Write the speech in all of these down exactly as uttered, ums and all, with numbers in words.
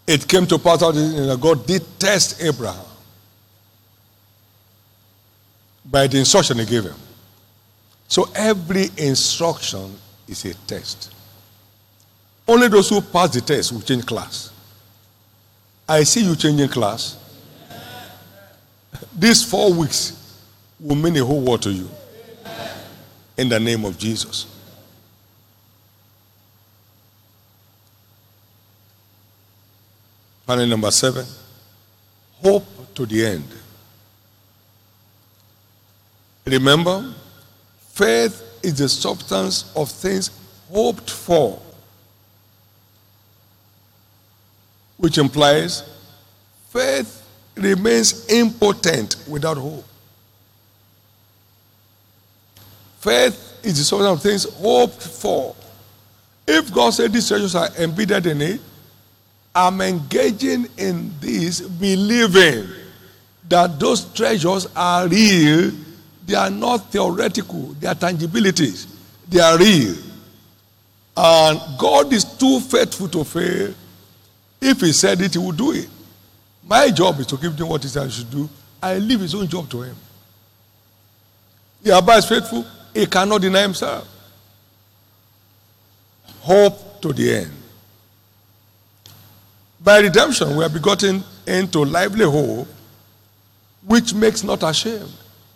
It came to pass that God did test Abraham by the instruction he gave him. So every instruction is a test. Only those who pass the test will change class. I see you changing class. These four weeks will mean a whole world to you. In the name of Jesus. Final number seven. Hope to the end. Remember, faith is the substance of things hoped for, which implies faith remains impotent without hope. Faith is the substance of things hoped for. If God said these treasures are embedded in it, I'm engaging in this, believing that those treasures are real. They are not theoretical. They are tangibilities. They are real. And God is too faithful to fail. If he said it, he will do it. My job is to keep doing what he said I should do. I leave his own job to him. Yahweh is faithful. He cannot deny himself. Hope to the end. By redemption, we are begotten into lively hope, which makes not ashamed.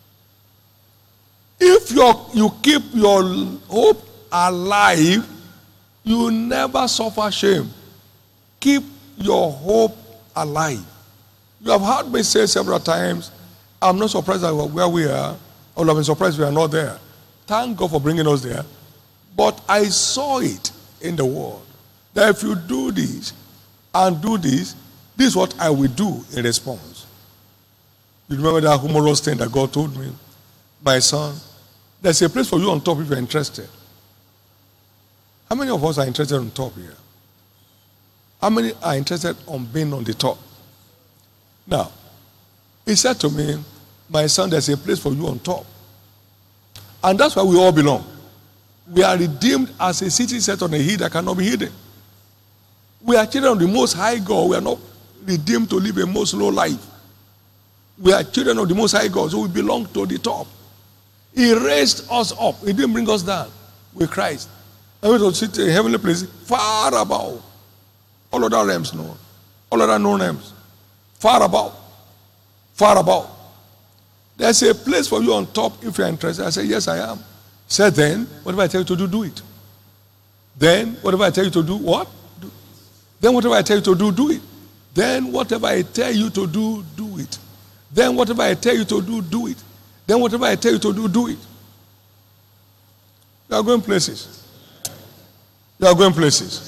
If you're, you keep your hope alive, you never suffer shame. Keep your hope alive. You have heard me say several times, I'm not surprised at where we are. I would have been surprised we are not there. Thank God for bringing us there. But I saw it in the world. That if you do this and do this, this is what I will do in response. You remember that humorous thing that God told me? My son, there's a place for you on top if you're interested. How many of us are interested on top here? How many are interested on being on the top? Now, he said to me, my son, there's a place for you on top. And that's where we all belong. We are redeemed as a city set on a hill that cannot be hidden. We are children of the Most High God. We are not redeemed to live a most low life. We are children of the Most High God, so we belong to the top. He raised us up. He didn't bring us down with Christ. And we will sit in heavenly places far above all other realms known, all other known realms. Far above. Far above. There's a place for you on top if you're interested. I said, yes, I am. He said, then, whatever I tell you to do, do it. Then, whatever I tell you to do, what? Do. Then, whatever I tell you to do, do it. Then, whatever I tell you to do, do it. Then, whatever I tell you to do, do it. Then, whatever I tell you to do, do it. You are going places. You are going places.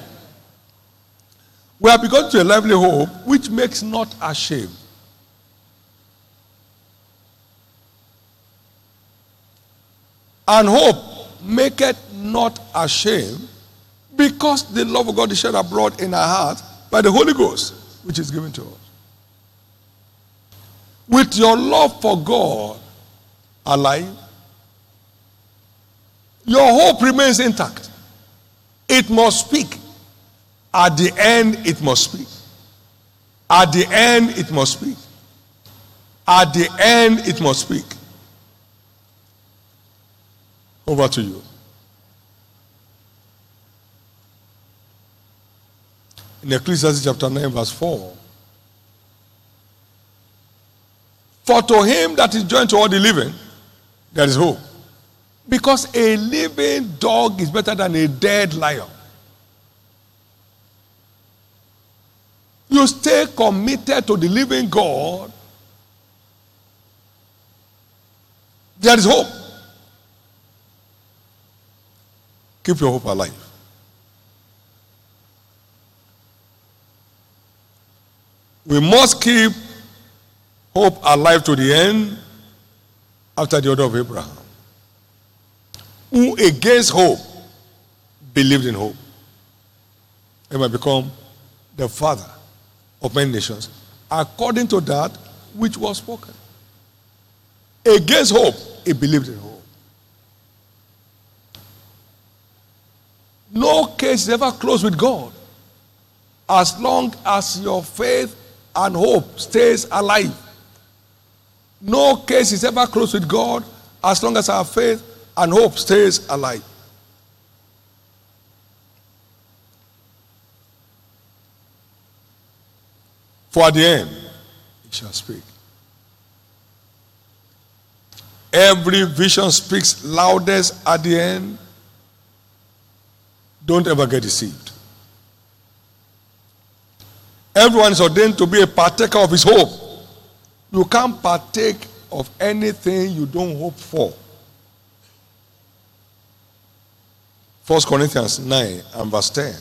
We have begun to a lively hope which makes not ashamed. And hope maketh not ashamed, because the love of God is shed abroad in our heart by the Holy Ghost, which is given to us. With your love for God alive, your hope remains intact. It must speak. At the end, it must speak. At the end, it must speak. At the end, it must speak. Over to you. In Ecclesiastes chapter nine, verse four. For to him that is joined to all the living, there is hope. Because a living dog is better than a dead lion. You stay committed to the living God, there is hope. Keep your hope alive. We must keep hope alive to the end after the order of Abraham, who against hope believed in hope. He might become the father of many nations, according to that which was spoken. Against hope, he believed in hope. No case is ever closed with God. as long as your faith and hope stays alive. No case is ever closed with God as long as our faith and hope stays alive. For at the end, he shall speak. Every vision speaks loudest at the end. Don't ever get deceived. Everyone is ordained to be a partaker of his hope. You can't partake of anything you don't hope for. First Corinthians nine and verse ten.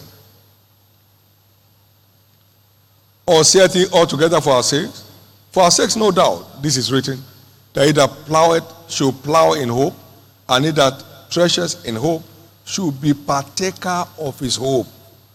Or saith he altogether for our sakes? For our sakes, no doubt, this is written, that he that ploweth should plow in hope, and he that treasures in hope should be partaker of his hope.